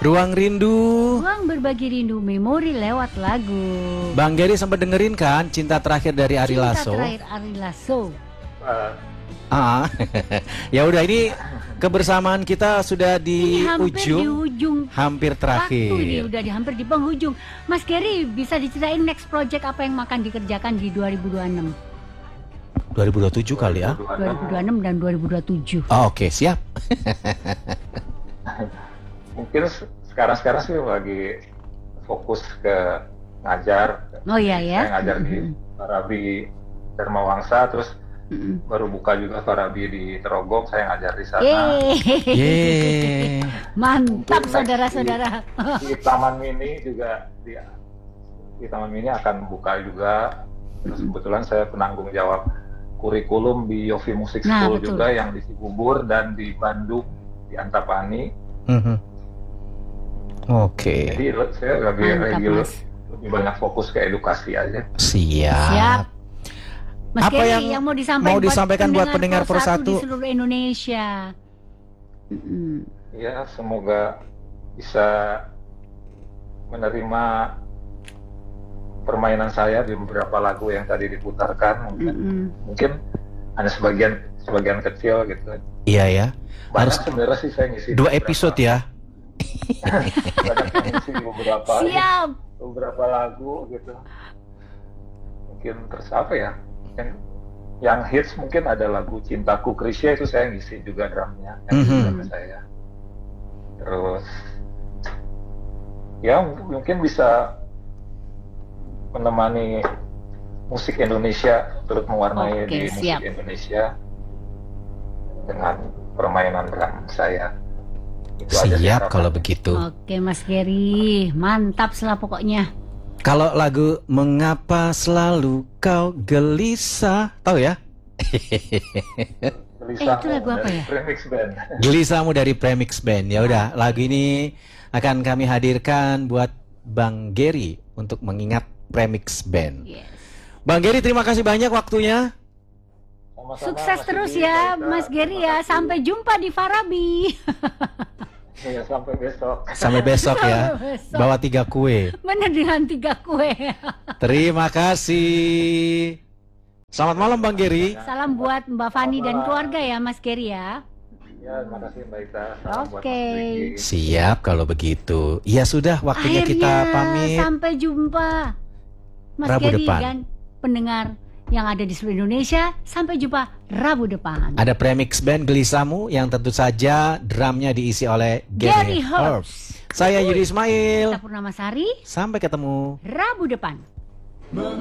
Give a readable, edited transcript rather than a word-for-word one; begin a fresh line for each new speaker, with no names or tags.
Ruang Rindu.
Ruang berbagi rindu, memori lewat lagu.
Bang Gary sempat dengerin kan Cinta Terakhir dari Ari Lasso?
Cinta Terakhir Ari Lasso.
Ya udah, ini kebersamaan kita sudah di
Ini hampir di ujung.
hampir terakhir.
Waktu ini udah hampir di penghujung. Mas Gary, bisa diceritain next project apa yang akan dikerjakan di 2026?
2027 kali ya?
2026 dan 2027.
Oke, siap.
Mungkin sekarang sih lagi fokus ke ngajar.
Oh iya ya.
Saya ngajar di Farabi Dharma Wangsa, terus baru buka juga Farabi di Trogong, saya ngajar di sana.
Yeay.
Mantap saudara-saudara.
Di Taman Mini juga, di Taman Mini akan buka juga. Terus kebetulan saya penanggung jawab kurikulum di Yofi Music School juga, yang di Cibubur dan di Bandung di Antapani.
Oke.
Jadi saya lebih banyak fokus ke edukasi aja.
Siap.
Mas
Apa
Gary, yang mau disampaikan buat pendengar Persatu di seluruh Indonesia?
Ya, semoga bisa menerima permainan saya di beberapa lagu yang tadi diputarkan. Mungkin hanya sebagian kecil gitu.
Iya ya.
Harus sebenarnya sih saya ngisi
2 episode ya.
Banyak yang ngisi beberapa lagu gitu. Mungkin terus apa ya? Yang hits mungkin ada lagu Cintaku Krisya, itu saya ngisi juga drumnya, yang saya. Terus ya mungkin bisa menemani musik Indonesia, turut mewarnai di musik Indonesia dengan permainan drum saya. Itu
siap kalau begitu.
Oke Mas Gary, mantap lah pokoknya.
Kalau lagu Mengapa Selalu Kau Gelisah, tahu ya?
Itu lagu apa ya?
Premix Band.
Gelisahmu dari Premix Band. Ya udah, lagu ini akan kami hadirkan buat Bang Gary untuk mengingat Premix Band. Yes. Bang Gary, terima kasih banyak waktunya.
Sama-sama,
sukses terus ya Mas Gary ya. Sampai jumpa di Farabi.
Ya, sampai besok.
Sampai besok ya. Bawa 3 kue.
Bener, dengan 3 kue.
Terima kasih. Selamat malam Bang Gary.
Salam buat Mbak Fani dan keluarga ya Mas Gary ya.
Ya, terima kasih Mbak Ita.
Oke.
Siap kalau begitu. Ya sudah, waktunya
akhirnya,
kita pamit.
Sampai jumpa Mas
Rabu
Gary
depan.
dan pendengar yang ada di seluruh Indonesia. Sampai jumpa Rabu depan.
Ada Premix Band Gelisahmu yang tentu saja drumnya diisi oleh Gary Herbs. Saya Yudi Ismail.
Kita Purnamasari.
Sampai ketemu
Rabu depan.